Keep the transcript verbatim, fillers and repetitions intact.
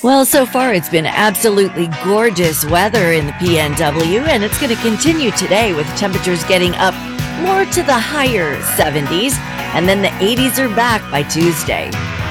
Well, so far it's been absolutely gorgeous weather in the P N W, and it's going to continue today with temperatures getting up more to the higher seventies, and then the eighties are back by Tuesday.